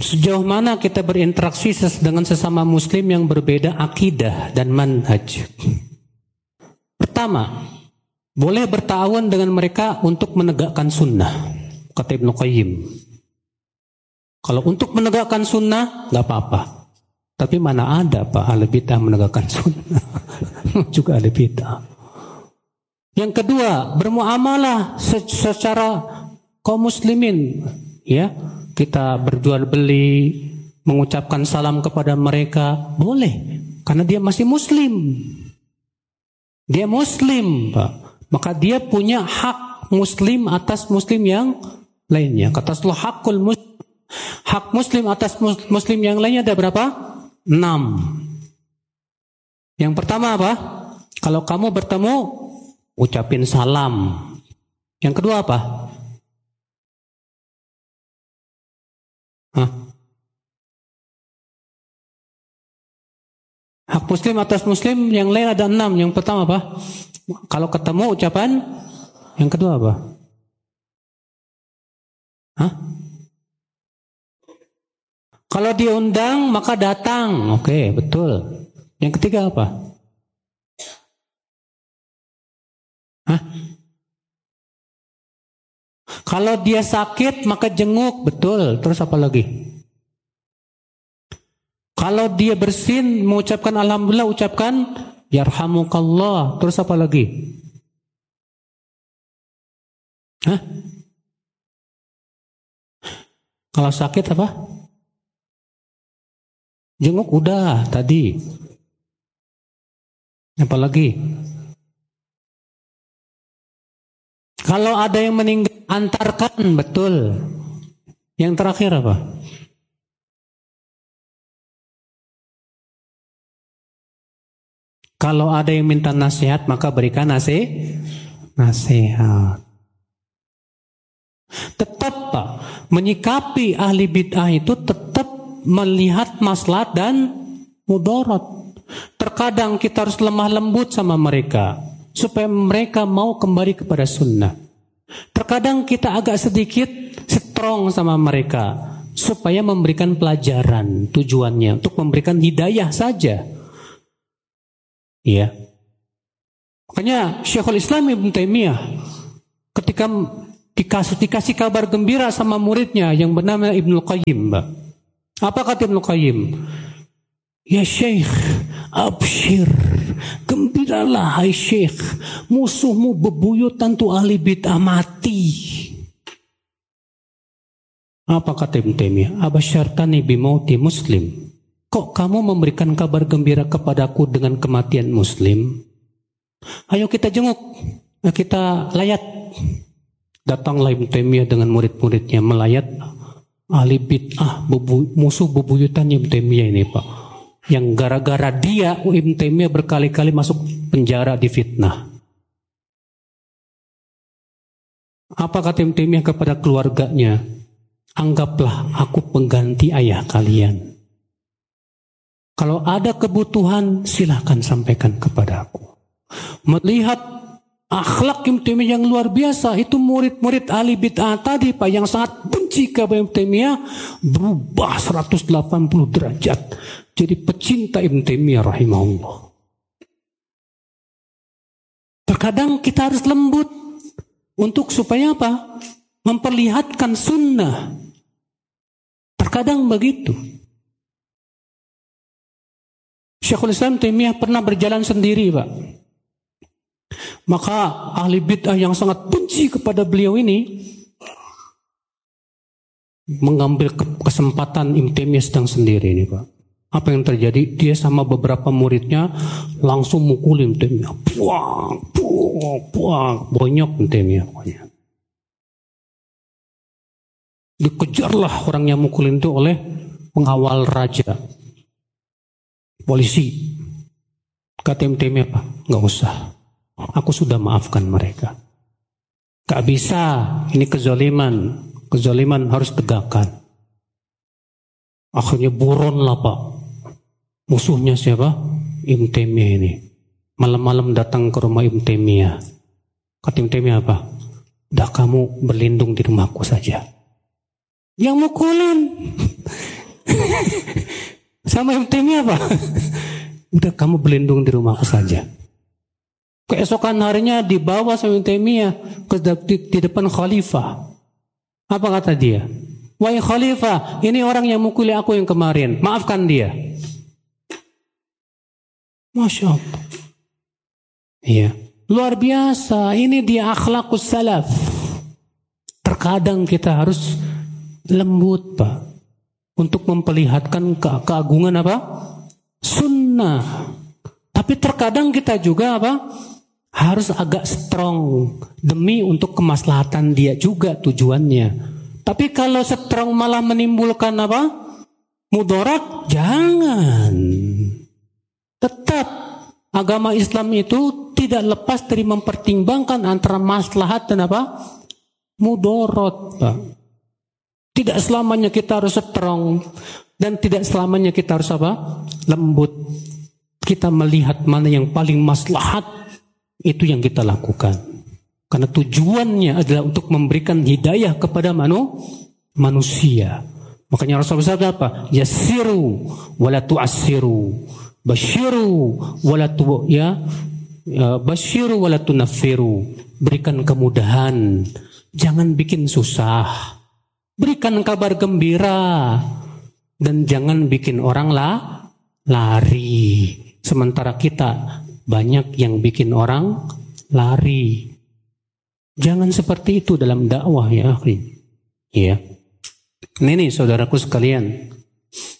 Sejauh mana kita berinteraksi dengan sesama muslim yang berbeda akidah dan manhaj? Pertama, boleh bertawun dengan mereka untuk menegakkan sunnah, kata Ibnu Qayyim. Kalau untuk menegakkan sunnah, nggak apa-apa. Tapi mana ada Pak ahli bid'ah menegakkan sunnah? Juga ahli bid'ah. Yang kedua, bermuamalah secara kaum muslimin, ya. Kita berjual beli, mengucapkan salam kepada mereka, boleh, karena dia masih muslim. Dia muslim, Pak. Maka dia punya hak muslim atas muslim yang lainnya. Kata Rasulullah, hak muslim atas muslim yang lainnya ada berapa? 6. Yang pertama apa? Kalau kamu bertemu, ucapin salam. Yang kedua apa? Hak muslim atas muslim yang lain ada 6. Yang pertama apa? Kalau ketemu ucapan. Yang kedua apa? Kalau diundang maka datang. Oke, betul. Yang ketiga apa? Kalau dia sakit maka jenguk. Betul. Terus apa lagi? Kalau dia bersin mengucapkan alhamdulillah, ucapkan yarhamukallah. Terus apa lagi? Kalau sakit apa? Jenguk udah tadi. Apa lagi? Kalau ada yang meninggal, antarkan. Betul. Yang terakhir apa? Kalau ada yang minta nasihat, maka berikan nasihat. Tetap Pak, menyikapi ahli bid'ah itu tetap melihat maslahat dan mudarat. Terkadang kita harus lemah lembut sama mereka, supaya mereka mau kembali kepada sunnah. Terkadang kita agak sedikit strong sama mereka, supaya memberikan pelajaran, tujuannya untuk memberikan hidayah saja. Ya, makanya Syekhul Islam Ibnu Taimiyah ketika dikasih kabar gembira sama muridnya yang bernama Ibnu Qayyim, Mbak. Apa kata Ibnu Qayyim? Ya Syekh, abshir, gembiralah hai Syekh, musuhmu bebuyutan tu ahli bid'ah mati. Apa kata Ibnu Taimiyah? Abasyartani bimauti muslim. Kok kamu memberikan kabar gembira kepadaku dengan kematian muslim? Ayo kita jenguk, kita layat. Datanglah Ibnu Taimiyah dengan murid-muridnya melayat ahli bid'ah, musuh bebuyutan Ibnu Taimiyah ini Pak. Yang gara-gara dia Ibnu Taimiyah berkali-kali masuk penjara di fitnah. Apa kata Ibnu Taimiyah kepada keluarganya? Anggaplah aku pengganti ayah kalian. Kalau ada kebutuhan, silahkan sampaikan kepada aku. Melihat akhlak Ibnu Taimiyah yang luar biasa, itu murid-murid ahli bid'ah tadi Pak, yang sangat benci kepada Ibnu Taimiyah, berubah 180 derajat. Jadi pecinta Ibnu Taimiyah rahimahullah. Terkadang kita harus lembut untuk supaya apa? Memperlihatkan sunnah. Terkadang begitu. Syekhul Islam Taimiyah pernah berjalan sendiri Pak. Maka ahli bid'ah yang sangat benci kepada beliau ini mengambil kesempatan Ibnu Taimiyah sedang sendiri ini Pak. Apa yang terjadi? Dia sama beberapa muridnya langsung mukul Ibnu Taimiyah. Buang, bonyok Ibnu Taimiyah pokoknya. Dikejarlah orang yang mukulin itu oleh pengawal raja, polisi. Kata Ibnu Taimiyah apa? Nggak usah. Aku sudah maafkan mereka. Gak bisa. Ini kezaliman. Kezaliman harus tegakkan. Akhirnya buron lah Pak. Musuhnya siapa? Ibnu Taimiyah ini. Malam-malam datang ke rumah Ibnu Taimiyah. Kata Ibnu Taimiyah apa? Dah kamu berlindung di rumahku saja. Yang mukulin Sama Ibnu Taimiyah apa? Udah kamu berlindung di rumahku saja. Keesokan harinya dibawa sama Ibnu Taimiyah di depan khalifah. Apa kata dia? Wahai khalifah, ini orang yang mukuli aku yang kemarin. Maafkan dia. Masya Allah. Iya. Luar biasa. Ini dia akhlaqus salaf. Terkadang kita harus lembut, Pak, untuk memperlihatkan keagungan apa? Sunnah. Tapi terkadang kita juga apa? Harus agak strong demi untuk kemaslahatan dia juga tujuannya. Tapi kalau strong malah menimbulkan apa? Mudarat, jangan. Tetap agama Islam itu tidak lepas dari mempertimbangkan antara maslahat dan apa? Mudarat, Pak. Tidak selamanya kita harus strong dan tidak selamanya kita harus apa? Lembut. Kita melihat mana yang paling maslahat, itu yang kita lakukan. Karena tujuannya adalah untuk memberikan hidayah kepada manusia. Makanya Rasulullah SAW apa? Yassiru wala tu'assiru, basyiru wala basyiru wala tunaffiru. Berikan kemudahan, jangan bikin susah. Berikan kabar gembira dan jangan bikin orang lari. Sementara kita banyak yang bikin orang lari. Jangan seperti itu dalam dakwah ya akhi. Ya. Ini saudaraku sekalian.